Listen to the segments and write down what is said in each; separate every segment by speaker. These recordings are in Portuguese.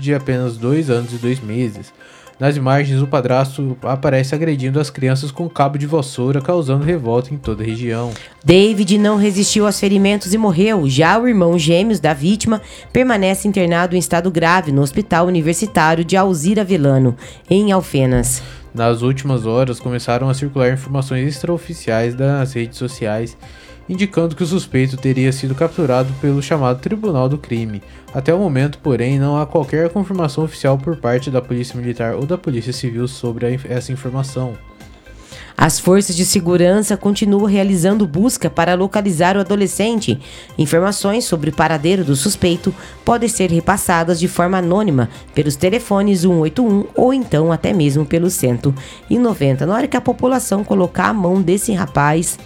Speaker 1: de apenas 2 anos e 2 meses. Nas imagens, o padrasto aparece agredindo as crianças com cabo de vassoura, causando revolta em toda a região.
Speaker 2: David não resistiu aos ferimentos e morreu. Já o irmão gêmeos da vítima permanece internado em estado grave no Hospital Universitário de Alzira Villano, em Alfenas.
Speaker 1: Nas últimas horas, começaram a circular informações extraoficiais das redes sociais, indicando que o suspeito teria sido capturado pelo chamado Tribunal do Crime. Até o momento, porém, não há qualquer confirmação oficial por parte da Polícia Militar ou da Polícia Civil sobre essa informação.
Speaker 2: As forças de segurança continuam realizando busca para localizar o adolescente. Informações sobre o paradeiro do suspeito podem ser repassadas de forma anônima pelos telefones 181 ou então até mesmo pelo 190. Na hora que a população colocar a mão desse rapaz,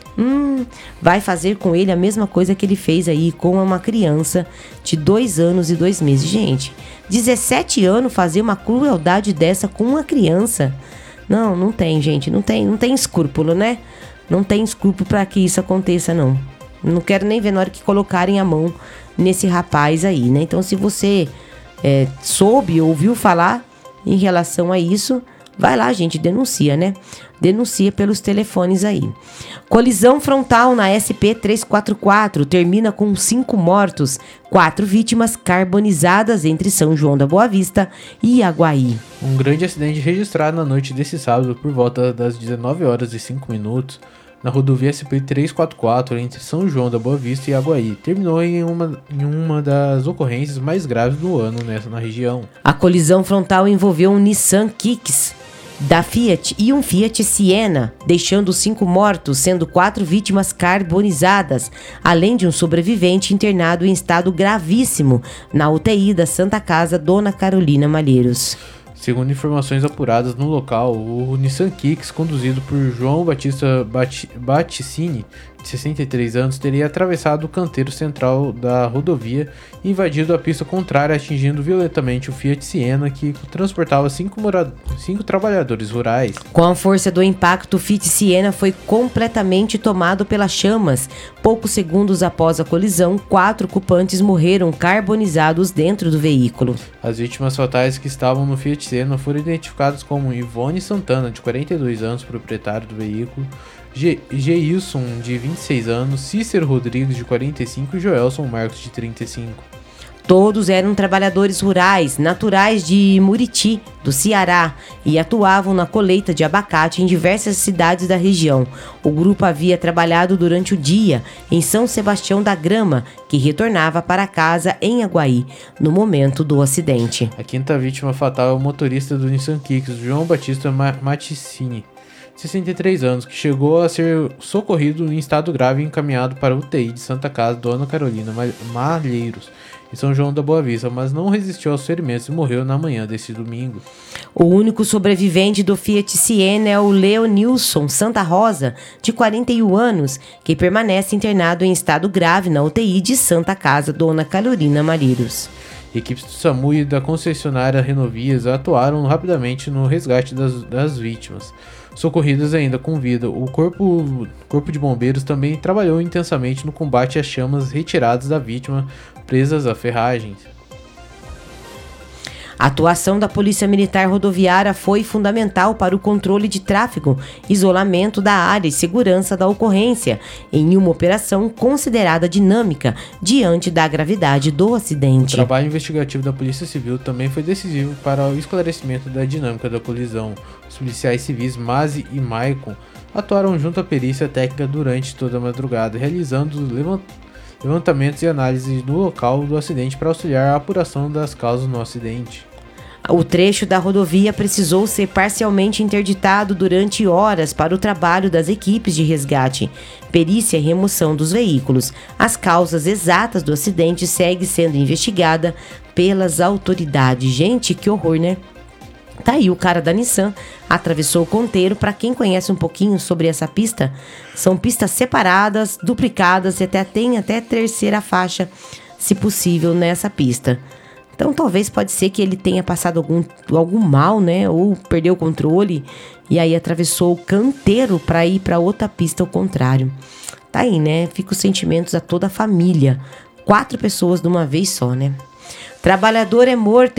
Speaker 2: vai fazer com ele a mesma coisa que ele fez aí com uma criança de 2 anos e 2 meses. Gente, 17 anos fazer uma crueldade dessa com uma criança. Não tem, gente. Não tem escrúpulo, né? Não tem escrúpulo pra que isso aconteça, não. Não quero nem ver na hora que colocarem a mão nesse rapaz aí, né? Então, se você soube, ouviu falar em relação a isso, vai lá, gente, denuncia, né? Denuncia pelos telefones aí. Colisão frontal na SP-344 termina com 5 mortos, 4 vítimas carbonizadas entre São João da Boa Vista e Aguaí.
Speaker 1: Um grande acidente registrado na noite desse sábado por volta das 19 horas e 5 minutos na rodovia SP-344 entre São João da Boa Vista e Aguaí. Terminou em uma das ocorrências mais graves do ano na região.
Speaker 2: A colisão frontal envolveu um Nissan Kicks da Fiat e um Fiat Siena, deixando 5 mortos, sendo 4 vítimas carbonizadas, além de um sobrevivente internado em estado gravíssimo na UTI da Santa Casa Dona Carolina Malheiros.
Speaker 1: Segundo informações apuradas no local, o Nissan Kicks, conduzido por João Batista Baticini, de 63 anos, teria atravessado o canteiro central da rodovia e invadido a pista contrária, atingindo violentamente o Fiat Siena, que transportava 5 trabalhadores rurais.
Speaker 2: Com a força do impacto, o Fiat Siena foi completamente tomado pelas chamas. Poucos segundos após a colisão, 4 ocupantes morreram carbonizados dentro do veículo.
Speaker 1: As vítimas fatais que estavam no Fiat Siena foram identificadas como Ivone Santana, de 42 anos, proprietário do veículo, Geilson, de 26 anos, Cícero Rodrigues, de 45 e Joelson Marcos, de 35.
Speaker 2: Todos eram trabalhadores rurais, naturais de Muriti, do Ceará, e atuavam na colheita de abacate em diversas cidades da região. O grupo havia trabalhado durante o dia em São Sebastião da Grama, que retornava para casa em Aguaí, no momento do acidente.
Speaker 1: A quinta vítima fatal é o motorista do Nissan Kicks, João Batista Maticini, 63 anos, que chegou a ser socorrido em estado grave e encaminhado para a UTI de Santa Casa Dona Carolina Malheiros, em São João da Boa Vista, mas não resistiu aos ferimentos e morreu na manhã desse domingo.
Speaker 2: O único sobrevivente do Fiat Siena é o Leonilson Santa Rosa, de 41 anos, que permanece internado em estado grave na UTI de Santa Casa Dona Carolina Malheiros.
Speaker 1: Equipes do SAMU e da concessionária Renovias atuaram rapidamente no resgate das vítimas, socorridas ainda com vida. O corpo de bombeiros também trabalhou intensamente no combate às chamas retiradas da vítima presas a ferragens.
Speaker 2: A atuação da Polícia Militar Rodoviária foi fundamental para o controle de tráfego, isolamento da área e segurança da ocorrência, em uma operação considerada dinâmica diante da gravidade do acidente.
Speaker 1: O trabalho investigativo da Polícia Civil também foi decisivo para o esclarecimento da dinâmica da colisão. Os policiais civis Mazi e Maicon atuaram junto à perícia técnica durante toda a madrugada, realizando levantamentos e análises no local do acidente para auxiliar a apuração das causas no acidente.
Speaker 2: O trecho da rodovia precisou ser parcialmente interditado durante horas para o trabalho das equipes de resgate, perícia e remoção dos veículos. As causas exatas do acidente seguem sendo investigadas pelas autoridades. Gente, que horror, né? Tá aí o cara da Nissan, atravessou o conteiro. Para quem conhece um pouquinho sobre essa pista, são pistas separadas, duplicadas, e tem até terceira faixa, se possível, nessa pista. Então talvez pode ser que ele tenha passado algum mal, né? Ou perdeu o controle e aí atravessou o canteiro para ir para outra pista ao contrário. Tá aí, né? Fica os sentimentos a toda a família. 4 pessoas de uma vez só, né? Trabalhador é morto